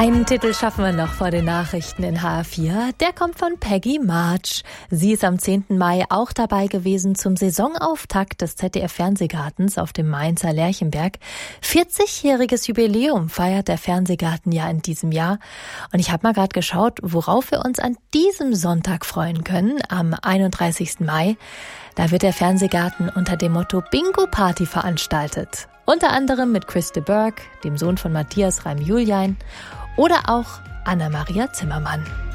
Einen Titel schaffen wir noch vor den Nachrichten in HR4. Der kommt von Peggy March. Sie ist am 10. Mai auch dabei gewesen zum Saisonauftakt des ZDF-Fernsehgartens auf dem Mainzer Lerchenberg. 40-jähriges Jubiläum feiert der Fernsehgarten ja in diesem Jahr. Und ich habe mal gerade geschaut, worauf wir uns an diesem Sonntag freuen können, am 31. Mai. Da wird der Fernsehgarten unter dem Motto Bingo Party veranstaltet. Unter anderem mit Chris de Burgh, dem Sohn von Matthias Reim-Julian, oder auch Anna-Maria Zimmermann.